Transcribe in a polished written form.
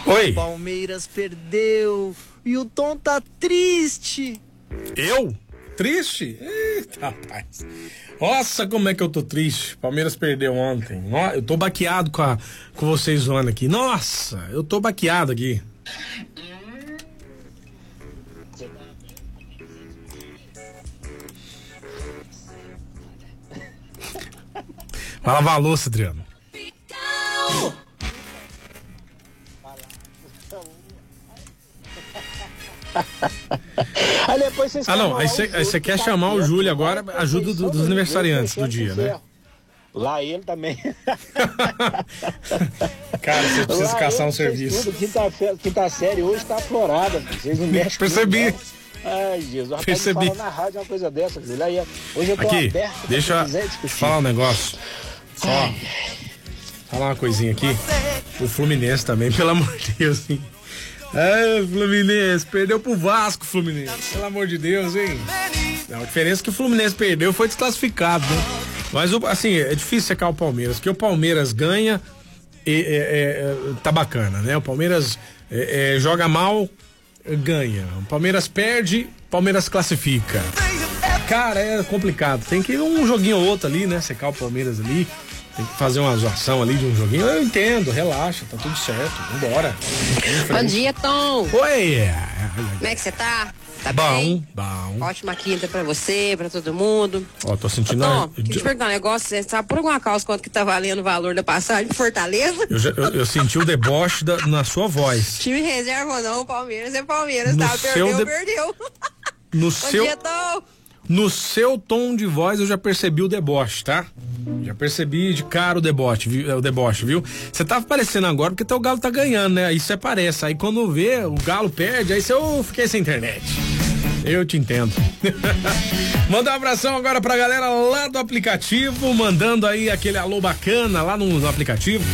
Oi. O Palmeiras perdeu e o Tom tá triste. Eu? Triste? Eita, rapaz. Nossa, como é que eu tô triste. Palmeiras perdeu ontem. Eu tô baqueado com vocês zoando aqui. Nossa, eu tô baqueado aqui. Vai lavar a louça, Adriano. Aí depois vocês aí você quer chamar o Júlio agora, ajuda dos aniversariantes do dia, né? Lá ele também. Cara, você precisa caçar um serviço. Quinta série hoje tá aflorada. Vocês não mexem. Percebi. Ai, Jesus. Rapaz, Percebi. fala na rádio uma coisa dessa. Hoje eu tô aqui, aberto. deixa eu falar um negócio. Só falar uma coisinha aqui. O Fluminense também, pelo amor de Deus, hein? Fluminense, perdeu pro Vasco, Fluminense. Pelo amor de Deus, hein? A diferença é que o Fluminense perdeu foi desclassificado, né? Mas, assim, é difícil secar o Palmeiras, porque o Palmeiras ganha tá bacana, né? O Palmeiras joga mal, ganha. O Palmeiras perde, o Palmeiras classifica. Cara, é complicado. Tem que ir um joguinho ou outro ali, né? Secar o Palmeiras ali. Tem que fazer uma zoação ali de um joguinho. Eu entendo, relaxa, tá tudo certo. Vambora. Bom dia, Tom. Oi! Como é que você tá? Tá bom, bem? bom. Ótima quinta pra você, pra todo mundo. Ó, tô sentindo... Tom, deixa eu te perguntar um negócio. Você sabe por alguma causa quanto que tá valendo o valor da passagem pro Fortaleza? Eu senti o deboche na sua voz. Time reserva ou não, Palmeiras é Palmeiras, tá? Perdeu. No seu tom de voz eu já percebi o deboche, tá? Já percebi de cara o deboche, viu? Você tá aparecendo agora porque teu Galo tá ganhando, né? Aí você aparece, aí quando vê o Galo perde, aí eu fiquei sem internet. Eu te entendo. Manda um abração agora pra galera lá do aplicativo, mandando aí aquele alô bacana lá no aplicativo.